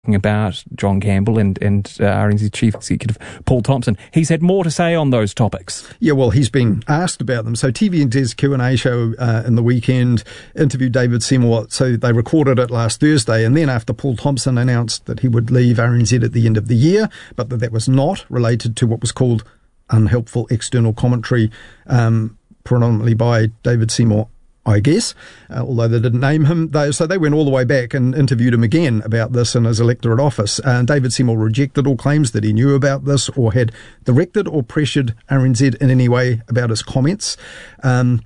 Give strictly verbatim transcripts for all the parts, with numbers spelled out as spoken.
about John Campbell and, and uh, R N Z Chief Executive Paul Thompson. He's had more to say on those topics. Yeah, well, he's been asked about them. So T V N Z's Q and A show uh, in the weekend interviewed David Seymour. So they recorded it last Thursday, and then after Paul Thompson announced that he would leave R N Z at the end of the year, but that that was not related to what was called unhelpful external commentary, um, predominantly by David Seymour, I guess, uh, although they didn't name him. They, so they went all the way back and interviewed him again about this in his electorate office. Uh, David Seymour rejected all claims that he knew about this or had directed or pressured R N Z in any way about his comments, um,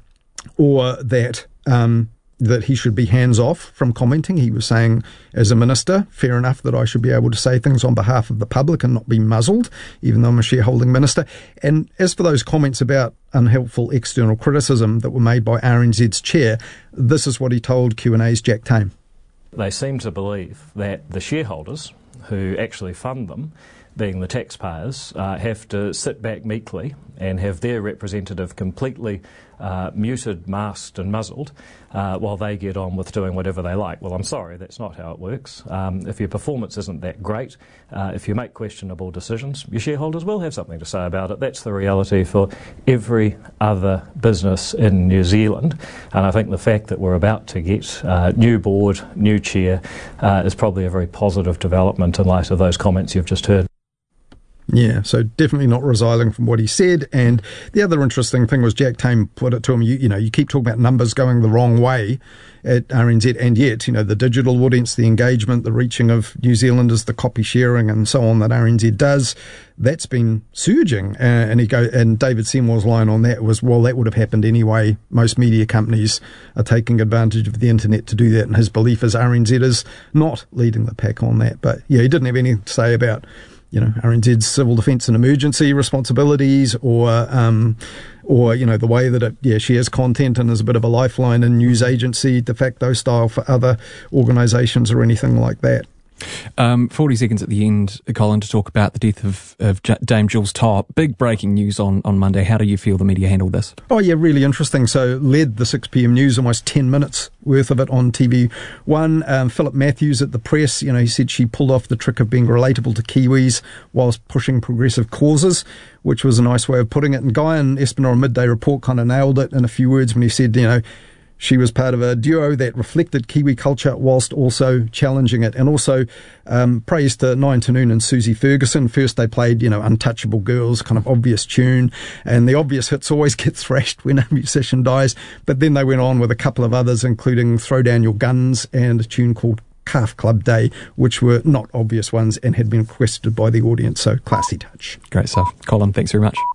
or that um, that he should be hands-off from commenting. He was saying, as a minister, fair enough that I should be able to say things on behalf of the public and not be muzzled, even though I'm a shareholding minister. And as for those comments about unhelpful external criticism that were made by R N Z's chair, this is what he told Q and A's Jack Tame. They seem to believe that the shareholders who actually fund them, being the taxpayers, uh, have to sit back meekly and have their representative completely uh, muted, masked and muzzled uh, while they get on with doing whatever they like. Well, I'm sorry, that's not how it works. Um, if your performance isn't that great, uh, if you make questionable decisions, your shareholders will have something to say about it. That's the reality for every other business in New Zealand. And I think the fact that we're about to get uh, new board, new chair, uh, is probably a very positive development in light of those comments you've just heard. Yeah, so definitely not resiling from what he said. And the other interesting thing was Jack Tame put it to him, you, you know, you keep talking about numbers going the wrong way at R N Z, and yet, you know, the digital audience, the engagement, the reaching of New Zealanders, the copy sharing and so on that R N Z does, that's been surging. Uh, and he go, and David Seymour's line on that was, well, that would have happened anyway. Most media companies are taking advantage of the internet to do that. And his belief is R N Z is not leading the pack on that. But yeah, he didn't have anything to say about, you know, R N Z's civil defence and emergency responsibilities, or, um, or you know, the way that it yeah shares content and is a bit of a lifeline in news agency de facto style for other organisations or anything like that. Um, forty seconds at the end, Colin, to talk about the death of, of Dame Jules Topp. Big breaking news on, on Monday. How do you feel the media handled this? Oh, yeah, really interesting. So, led the six p.m. news, almost ten minutes worth of it on T V one. Um, Philip Matthews at the press, you know, he said she pulled off the trick of being relatable to Kiwis whilst pushing progressive causes, which was a nice way of putting it. And Guy and Espinel on Midday Report kind of nailed it in a few words when he said, you know, she was part of a duo that reflected Kiwi culture whilst also challenging it. And also um, praise to Nine to Noon and Susie Ferguson. First they played, you know, Untouchable Girls, kind of obvious tune. And the obvious hits always get thrashed when a musician dies. But then they went on with a couple of others, including Throw Down Your Guns and a tune called Calf Club Day, which were not obvious ones and had been requested by the audience. So classy touch. Great stuff. Colin, thanks very much.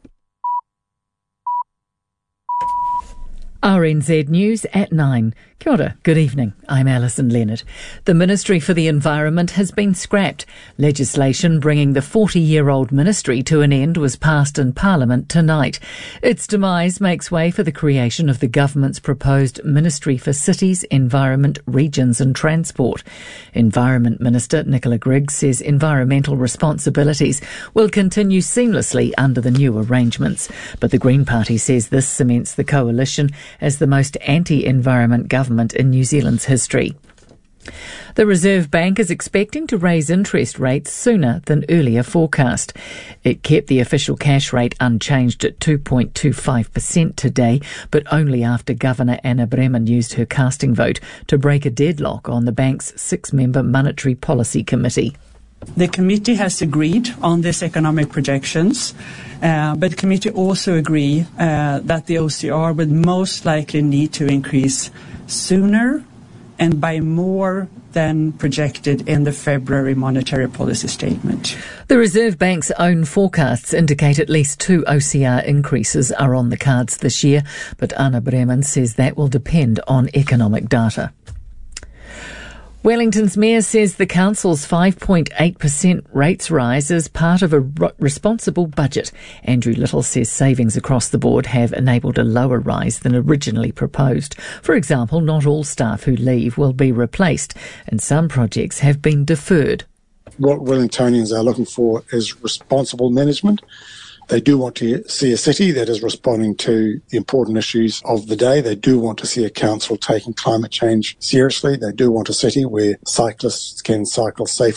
R N Z News at nine. Kia ora, good evening. I'm Alison Leonard. The Ministry for the Environment has been scrapped. Legislation bringing the forty-year-old ministry to an end was passed in Parliament tonight. Its demise makes way for the creation of the government's proposed Ministry for Cities, Environment, Regions and Transport. Environment Minister Nicola Griggs says environmental responsibilities will continue seamlessly under the new arrangements. But the Green Party says this cements the coalition as the most anti-environment government in New Zealand's history. The Reserve Bank is expecting to raise interest rates sooner than earlier forecast. It kept the official cash rate unchanged at two point two five percent today, but only after Governor Anna Bremen used her casting vote to break a deadlock on the bank's six-member Monetary Policy Committee. The committee has agreed on these economic projections, uh, but the committee also agree uh, that the O C R would most likely need to increase sooner and by more than projected in the February monetary policy statement. The Reserve Bank's own forecasts indicate at least two O C R increases are on the cards this year, but Anna Bremen says that will depend on economic data. Wellington's mayor says the council's five point eight percent rates rise is part of a r- responsible budget. Andrew Little says savings across the board have enabled a lower rise than originally proposed. For example, not all staff who leave will be replaced, and some projects have been deferred. What Wellingtonians are looking for is responsible management. They do want to see a city that is responding to the important issues of the day. They do want to see a council taking climate change seriously. They do want a city where cyclists can cycle safely